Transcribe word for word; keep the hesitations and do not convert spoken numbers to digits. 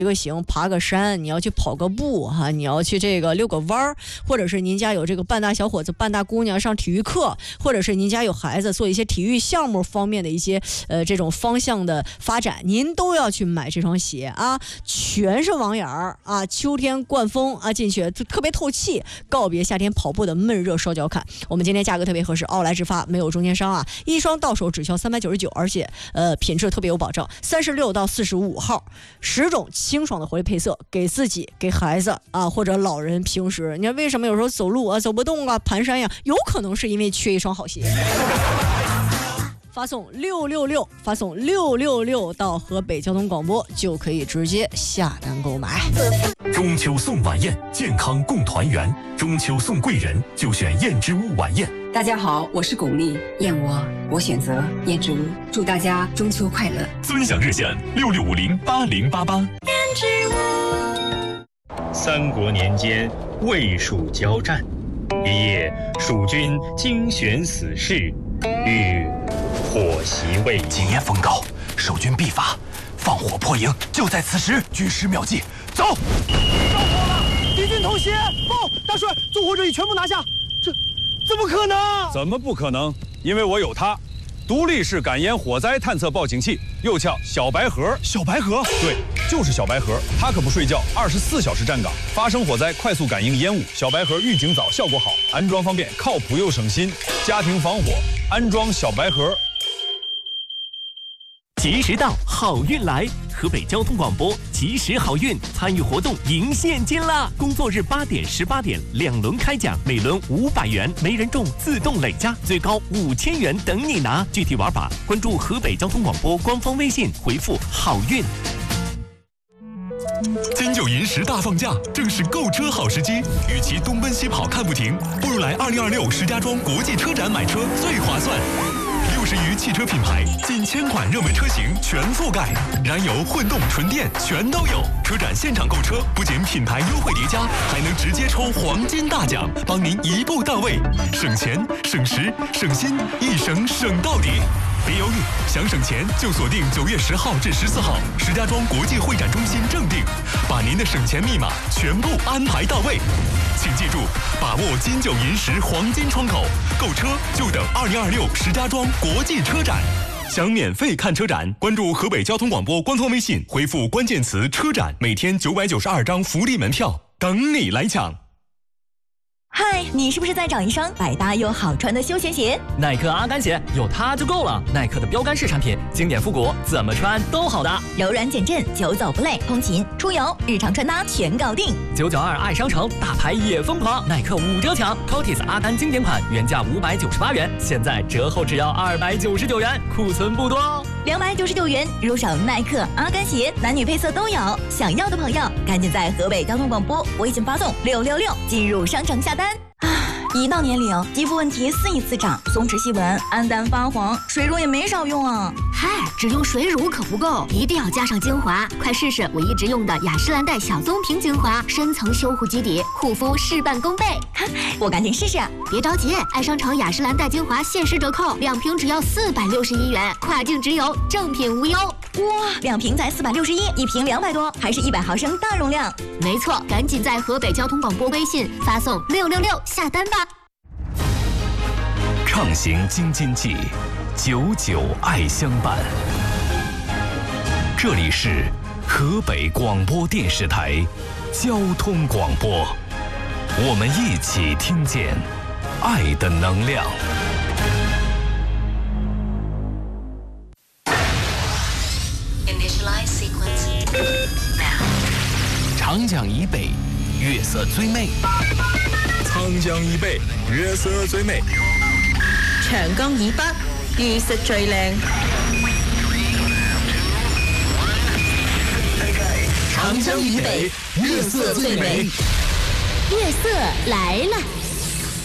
一个行，爬个山，你要去跑个步哈、啊，你要去这个遛个弯儿，或者是您家有这个半大小伙子、半大姑娘上体育课，或者是您家有孩子做一些体育项目方面的一些呃这种方向的发展，您都要去买这双鞋啊，全是网眼儿啊，秋天灌风啊进去特别透气，告别夏天跑步的闷热烧脚感。我们今天价格特别合适，奥莱直发没有中间商啊，一双到手只需要三百九十九，而且呃品质特别有保障，三十六到四十五号，十种清爽的活力配色，给自己、给孩子啊，或者老人平时，你看为什么有时候走路啊走不动啊、蹒跚呀，有可能是因为缺一双好鞋。发送六六六，发送六六六到河北交通广播，就可以直接下单购买。 中秋送晚宴，健康共团圆。中秋送贵人，就选燕之屋晚宴。 大家好，我是巩俐，燕窝我选择燕之屋，祝大家中秋快乐。 尊享热线六六五零八零八八。 燕之屋。 三国年间，魏蜀交战，一夜蜀军精选死士，欲火袭魏营。 今夜风高，守军必发，放火破营，就在此时。军师妙计，走！ 着火了！敌军偷袭！报，大帅，纵火者已全部拿下。这怎么可能？ 怎么不可能？因为我有它，独立式感烟火灾探测报警器，又叫小白盒。 小白盒？ 对，就是小白盒。它可不睡觉，二十四小时站岗，发生火灾快速感应烟雾。小白盒预警早，效果好，安装方便，靠谱又省心。家庭防火，安装小白盒。 吉时到，好运来！河北交通广播吉时好运参与活动赢现金啦！工作日八点、十八点两轮开奖，每轮五百元，没人中自动累加，最高五千元等你拿。具体玩法关注河北交通广播官方微信，回复好运。 金九银十大放假，正是购车好时机。与其东奔西跑看不停，不如来二零二六石家庄国际车展买车最划算。六十余汽车品牌，近千款热门车型全覆盖，燃油、混动、纯电全都有。车展现场购车，不仅品牌优惠叠加，还能直接抽黄金大奖，帮您一步到位，省钱、省时、省心，一省省到底。别犹豫，想省钱就锁定九月十号至十四号石家庄国际会展中心正定，把您的省钱密码全部安排到位。请记住，把握金九银十黄金窗口，购车就等二零二六石家庄国际车展。想免费看车展，关注河北交通广播官方微信，回复关键词“车展”，每天九百九十二张福利门票，等你来抢。 嗨，你是不是在找一双百搭又好穿的休闲鞋？ 耐克阿甘鞋有它就够了。耐克的标杆式产品，经典复古，怎么穿都好搭， 柔软减震，久走不累，通勤、出游、日常穿搭全搞定。 九九二爱商城，大牌也疯狂，耐克五折抢 ，Cotis 阿甘经典款原价五百九十八元，现在折后只要二百九十九元，库存不多哦。 两百九十九元入手耐克阿甘鞋，男女配色都有。想要的朋友，赶紧在河北交通广播微信发送六六六进入商城下单。一到年龄，肌肤问题肆意滋长，松弛细纹、暗淡发黄，水乳也没少用啊。 嗨，只用水乳可不够，一定要加上精华。快试试我一直用的雅诗兰黛小棕瓶精华，深层修护基底，护肤事半功倍。 我赶紧试试。 别着急，爱商城雅诗兰黛精华限时折扣，两瓶只要四百六十一元，跨境直邮，正品无忧。 哇，两瓶才四百六十一，一瓶两百多，还是一百毫升大容量。 没错，赶紧在河北交通广播微信发送六六六下单吧。 畅行京津冀，久久爱相伴。这里是河北广播电视台交通广播，我们一起听见爱的能量。 长江以北，月色最美； 长江以北，月色最美； 長江以北，月色最靚。 長江以北，月色最美。 月色來了。